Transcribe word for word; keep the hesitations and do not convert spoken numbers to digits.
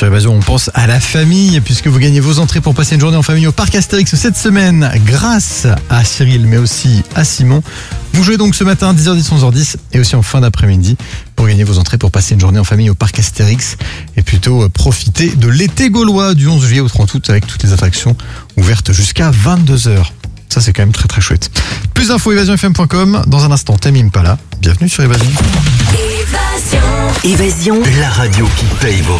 sur Évasion, on pense à la famille, puisque vous gagnez vos entrées pour passer une journée en famille au parc Astérix cette semaine, grâce à Cyril, mais aussi à Simon. Vous jouez donc ce matin, dix heures dix, onze heures dix, et aussi en fin d'après-midi, pour gagner vos entrées pour passer une journée en famille au parc Astérix, et plutôt profiter de l'été gaulois du onze juillet au trente août, avec toutes les attractions ouvertes jusqu'à vingt-deux heures. Ça, c'est quand même très très chouette. Plus d'infos, évasion f m point com. Dans un instant, Tame Impala. Bienvenue sur Évasion. Évasion, la radio qui paye vos